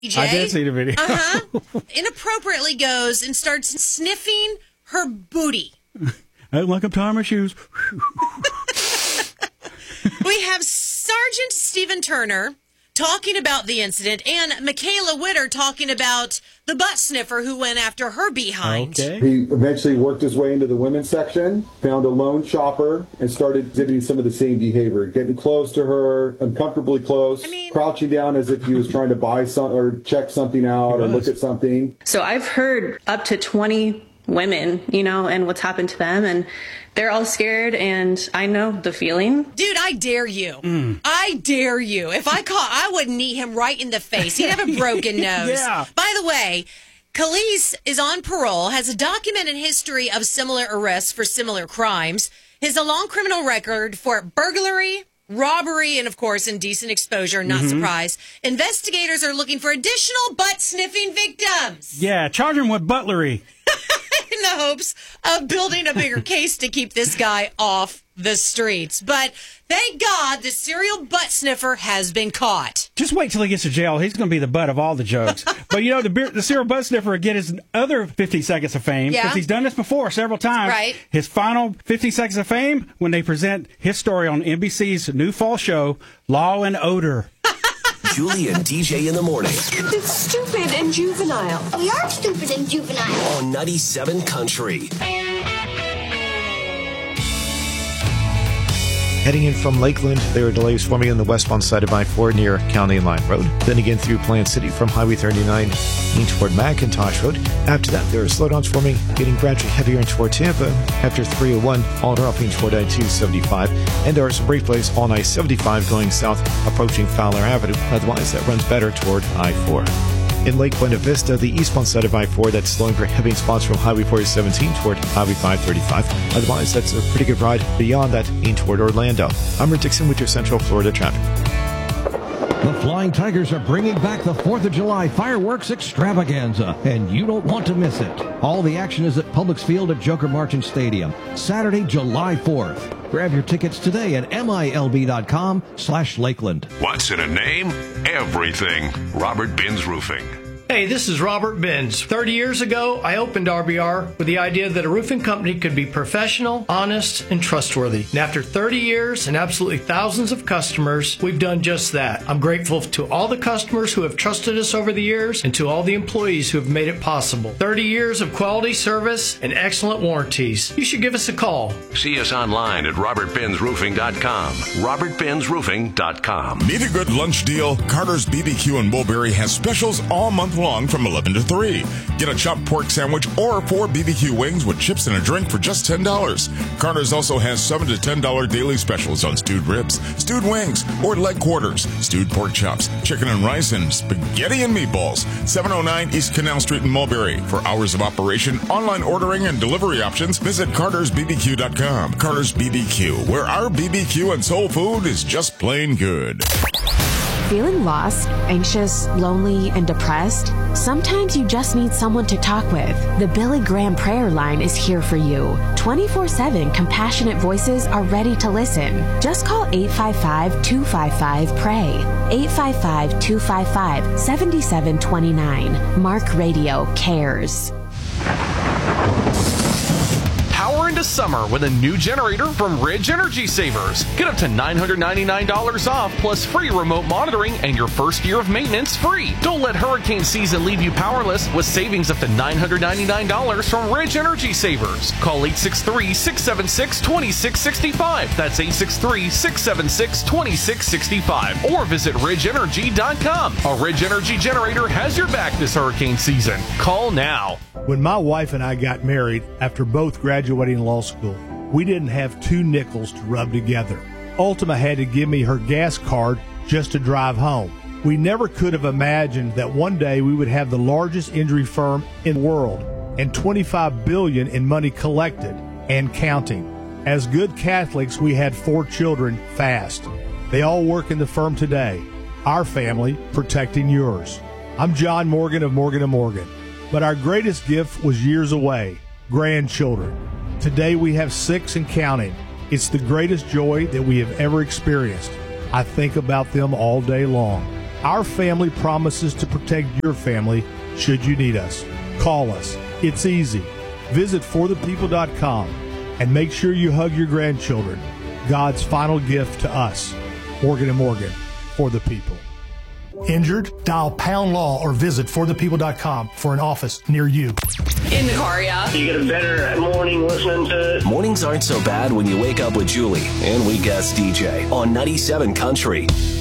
I did see the video. Inappropriately goes and starts sniffing her booty. I like I'm tying my shoes. We have Sergeant Stephen Turner talking about the incident and Michaela Witter talking about the butt sniffer who went after her behind. Okay. He eventually worked his way into the women's section, found a lone shopper, and started exhibiting some of the same behavior, getting close to her, uncomfortably close, crouching down as if he was trying to buy some or check something out or look at something. So I've heard up to 20 women, and what's happened to them, and they're all scared, and I know the feeling. Dude, I dare you. I dare you. If I would knee him right in the face. He'd have a broken nose. Yeah. By the way, Khalees is on parole, has a documented history of similar arrests for similar crimes. He has a long criminal record for burglary, robbery, and, of course, indecent exposure. Not surprised. Investigators are looking for additional butt-sniffing victims. Yeah, charge him with butlery. In the hopes of building a bigger case to keep this guy off the streets. But thank God the serial butt sniffer has been caught. Just wait till he gets to jail. He's going to be the butt of all the jokes. But, the serial butt sniffer will get his other 50 seconds of fame because he's done this before several times. Right. His final 50 seconds of fame when they present his story on NBC's new fall show, Law and Order. Julie and DJ in the morning. It's stupid and juvenile. We are stupid and juvenile. On 97 Country. Heading in from Lakeland, there are delays forming on the westbound side of I-4 near County Line Road. Then again through Plant City from Highway 39 in toward McIntosh Road. After that, there are slowdowns forming, getting gradually heavier in toward Tampa. After 301, all dropping toward I-275. And there are some brief delays on I-75 going south, approaching Fowler Avenue. Otherwise, that runs better toward I-4. In Lake Buena Vista, the eastbound side of I-4, that's slowing for heavy spots from Highway 417 toward Highway 535. Otherwise, that's a pretty good ride beyond that in toward Orlando. I'm Rick Dixon with your Central Florida traffic. The Flying Tigers are bringing back the 4th of July fireworks extravaganza, and you don't want to miss it. All the action is at Publix Field at Joker Marchant Stadium, Saturday, July 4th. Grab your tickets today at milb.com/Lakeland. What's in a name? Everything. Robert Binns Roofing. Hey, this is Robert Binns. 30 years ago, I opened RBR with the idea that a roofing company could be professional, honest, and trustworthy. And after 30 years and absolutely thousands of customers, we've done just that. I'm grateful to all the customers who have trusted us over the years and to all the employees who have made it possible. 30 years of quality service and excellent warranties. You should give us a call. See us online at robertbinnsroofing.com. robertbinnsroofing.com. Need a good lunch deal? Carter's BBQ in Mulberry has specials all month long from 11 to 3. Get a chopped pork sandwich or 4 BBQ wings with chips and a drink for just $10. Carter's also has $7 to $10 daily specials on stewed ribs, stewed wings, or leg quarters, stewed pork chops, chicken and rice, and spaghetti and meatballs. 709 East Canal Street in Mulberry. For hours of operation, online ordering, and delivery options, visit cartersbbq.com. Carter's BBQ, where our BBQ and soul food is just plain good. Feeling lost, anxious, lonely, and depressed? Sometimes you just need someone to talk with. The Billy Graham Prayer Line is here for you. 24/7 compassionate voices are ready to listen. Just call 855-255-PRAY. 855-255-7729. Mark Radio cares. Power into summer with a new generator from Ridge Energy Savers. Get up to $999 off plus free remote monitoring and your first year of maintenance free. Don't let hurricane season leave you powerless with savings up to $999 from Ridge Energy Savers. Call 863-676-2665. That's 863-676-2665. Or visit ridgeenergy.com. A Ridge Energy generator has your back this hurricane season. Call now. When my wife and I got married, after both graduating law school, we didn't have 2 nickels to rub together. Ultima had to give me her gas card just to drive home. We never could have imagined that one day we would have the largest injury firm in the world and $25 billion in money collected and counting. As good Catholics, we had 4 children fast. They all work in the firm today. Our family protecting yours. I'm John Morgan of Morgan & Morgan. But our greatest gift was years away, grandchildren. Today we have 6 and counting. It's the greatest joy that we have ever experienced. I think about them all day long. Our family promises to protect your family should you need us. Call us. It's easy. Visit forthepeople.com and make sure you hug your grandchildren. God's final gift to us. Morgan & Morgan, for the people. Injured? Dial Pound Law or visit forthepeople.com for an office near you. In the car, yeah. You get a better morning listening to it. Mornings aren't so bad when you wake up with Julie and we guest DJ on 97 Country.